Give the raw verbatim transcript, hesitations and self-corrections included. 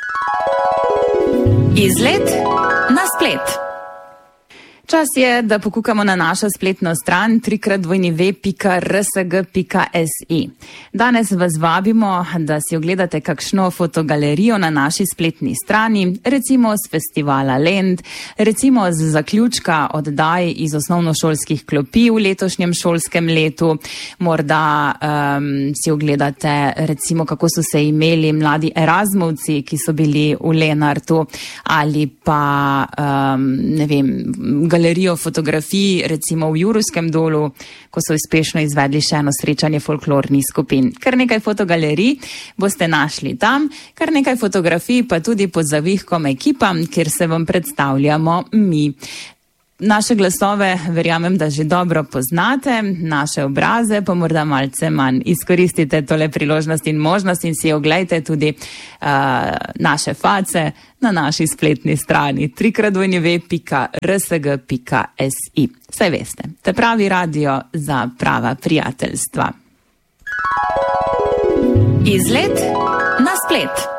Izlet na splet. Čas je, da pokukamo na našo spletno stran tri krat w pika r s g pika s i. Danes vas vabimo, da si ogledate kakšno fotogalerijo na naši spletni strani, recimo z festivala Lent, recimo z zaključka oddaj iz osnovnošolskih klopi v letošnjem šolskem letu. Morda um, si ogledate recimo, kako so se imeli mladi Erasmovci, ki so bili v Lenartu, ali pa um, ne vem, galerijo fotografij, recimo v Jurovskem dolu, ko so uspešno izvedli še eno srečanje folklornih skupin. Kar nekaj fotogalerij boste našli tam, kar nekaj fotografij pa tudi pod zavihkom ekipa, kjer se vam predstavljamo mi. Naše glasove verjamem, da že dobro poznate, naše obraze pa morda malce manj. Izkoristite tole priložnost in možnost in si oglejte tudi uh, naše face na naši spletni strani tri krat w pika r s g pika s i. Saj veste, te pravi radio za prava prijateljstva. Izlet na splet.